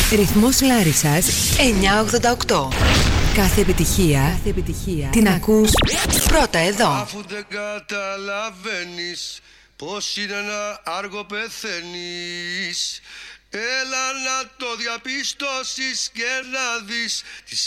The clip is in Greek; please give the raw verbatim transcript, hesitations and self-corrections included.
Ρυθμός Λάρισσας εννιακόσια ογδόντα οκτώ. Κάθε επιτυχία, κάθε επιτυχία την ακούς πρώτα εδώ. Αφού δεν καταλαβαίνεις πως είναι ένα άργο πεθαίνεις, έλα να το διαπιστώσεις και να δεις τις